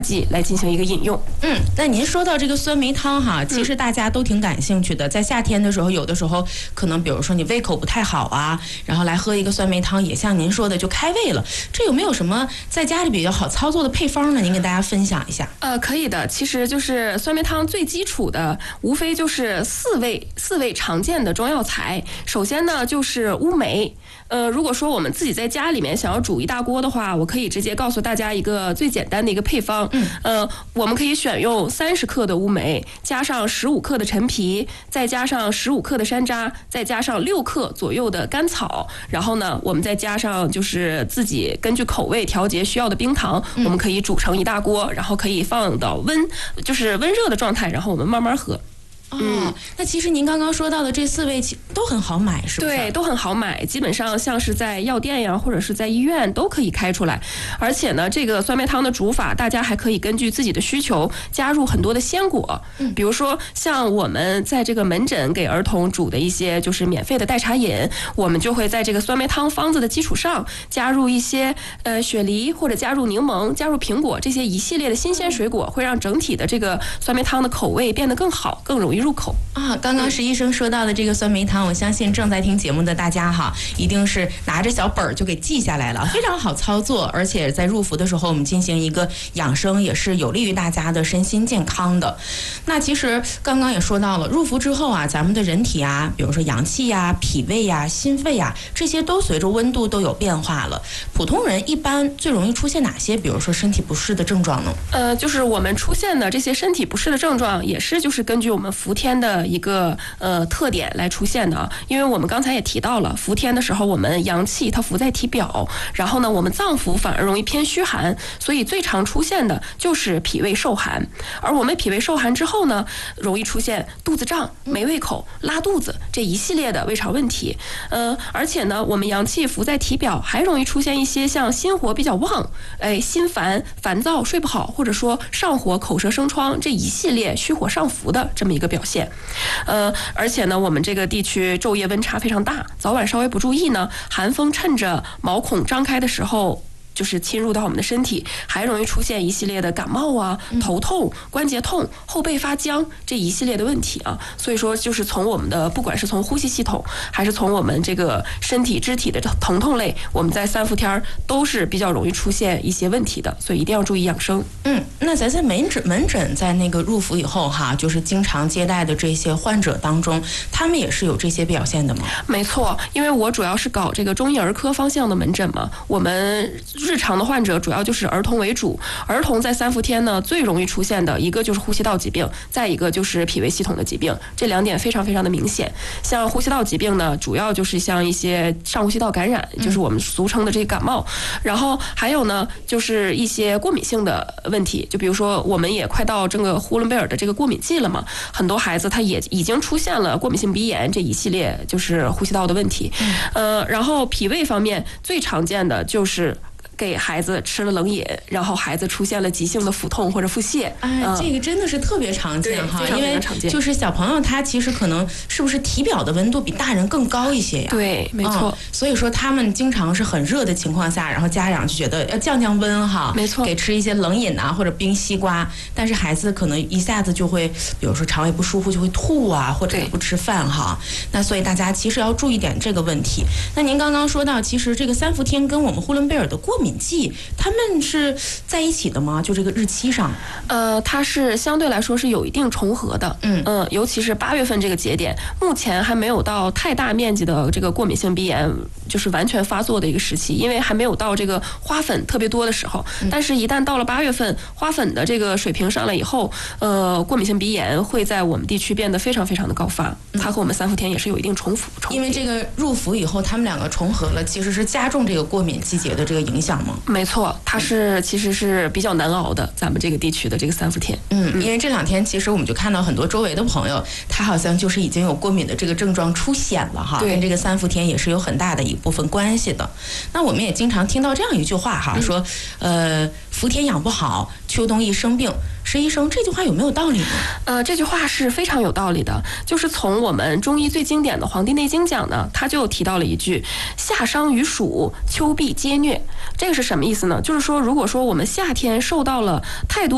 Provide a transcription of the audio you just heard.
剂来进行一个饮用。 那您说到这个酸梅汤哈，其实大家都挺感兴趣的。在夏天的时候，有的时候可能比如说你胃口不太好啊，然后来喝一个酸梅汤，也像您说的就开胃了。这有没有什么在家里比较好操作的配方呢？您给大家分享一下。 可以的。其实就是酸梅汤最基础的，无非就是四味常见的中药材。首先呢，就是乌梅。如果说我们自己在家里面想要煮一大锅的话，我可以直接告诉大家一个最简单的一个配方。我们可以选用30克的乌梅，加上15克的陈皮，再加上15克的山楂，再加上6克左右的甘草，然后呢，我们再加上就是自己根据口味调节需要的冰糖，我们可以煮成一大锅，然后可以放到就是温热的状态，然后我们慢慢喝。 那其实您刚刚说到的这4味都很好买，是不是？ 对，都很好买，基本上像是在药店呀，或者是在医院都可以开出来。而且呢，这个酸梅汤的煮法，大家还可以根据自己的需求加入很多的鲜果，比如说像我们在这个门诊给儿童煮的一些就是免费的代茶饮，我们就会在这个酸梅汤方子的基础上加入一些雪梨，或者加入柠檬、加入苹果这些一系列的新鲜水果，会让整体的这个酸梅汤的口味变得更好，更容易入口刚刚石医生说到的这个酸梅汤，我相信正在听节目的大家哈，一定是拿着小本儿就给记下来了，非常好操作，而且在入伏的时候我们进行一个养生，也是有利于大家的身心健康的。那其实刚刚也说到了，入伏之后啊，咱们的人体啊，比如说阳气呀、脾胃呀、心肺呀，这些都随着温度都有变化了。普通人一般最容易出现哪些，比如说身体不适的症状呢？ 就是我们出现的这些身体不适的症状，也是就是根据我们伏天的一个特点来出现的啊。因为我们刚才也提到了，伏天的时候我们阳气它伏在体表，然后呢我们脏腑反而容易偏虚寒，所以最常出现的就是脾胃受寒。而我们脾胃受寒之后呢，容易出现肚子胀、没胃口、拉肚子这一系列的胃肠问题。而且呢，我们阳气伏在体表，还容易出现一些像心火比较旺、心烦、烦躁、睡不好，或者说上火、口舌生疮这一系列虚火上浮的这么一个表现。而且呢，我们这个地区昼夜温差非常大，早晚稍微不注意呢，寒风趁着毛孔张开的时候就是侵入到我们的身体，还容易出现一系列的感冒啊、头痛、关节痛、后背发僵这一系列的问题啊。所以说，就是从我们的不管是从呼吸系统，还是从我们这个身体肢体的疼痛类，我们在3伏天都是比较容易出现一些问题的，所以一定要注意养生。 那咱在门诊在那个入伏以后哈，就是经常接待的这些患者当中，他们也是有这些表现的吗？ 没错，因为我主要是搞这个中医儿科方向的门诊嘛，我们日常的患者主要就是儿童为主。儿童在3伏天呢，最容易出现的一个就是呼吸道疾病，再一个就是脾胃系统的疾病，这2点非常非常的明显。像呼吸道疾病呢，主要就是像一些上呼吸道感染，就是我们俗称的这个感冒。然后还有呢，就是一些过敏性的问题，就比如说我们也快到这个呼伦贝尔的这个过敏季了嘛，很多孩子他也已经出现了过敏性鼻炎这一系列就是呼吸道的问题。然后脾胃方面最常见的就是给孩子吃了冷饮，然后孩子出现了急性的腹痛或者腹泻。 这个真的是特别常见哈， 因为就是小朋友他其实可能是不是体表的温度比大人更高一些呀？ 对，没错。 所以说他们经常是很热的情况下，然后家长就觉得要降降温哈， 没错， 给吃一些冷饮啊或者冰西瓜，但是孩子可能一下子就会，比如说肠胃不舒服就会吐啊，或者不吃饭哈。那所以大家其实要注意点这个问题。那您刚刚说到，其实这个3伏天跟我们呼伦贝尔的过敏季，他们是在一起的吗？就这个日期上？ 它是相对来说是有一定重合的。尤其是8月份这个节点，目前还没有到太大面积的这个过敏性鼻炎就是完全发作的一个时期，因为还没有到这个花粉特别多的时候。但是一旦到了8月份，花粉的这个水平上来以后，过敏性鼻炎会在我们地区变得非常非常的高发。它和我们3伏天也是有一定重复。 因为这个入伏以后，他们2个重合了，其实是加重这个过敏季节的这个影响吗？ 没错，它其实是比较难熬的，咱们这个地区的这个3伏天。 因为这2天其实我们就看到很多周围的朋友，他好像就是已经有过敏的这个症状出现了哈，跟这个3伏天也是有很大的一部分关系的。那我们也经常听到这样一句话哈，说伏天养不好，秋冬易生病。石医生，这句话有没有道理呢？ 这句话是非常有道理的，就是从我们中医最经典的《黄帝内经》讲呢，他就提到了一句“夏伤于暑，秋必皆疟”。这个是什么意思呢？就是说，如果说我们夏天受到了太多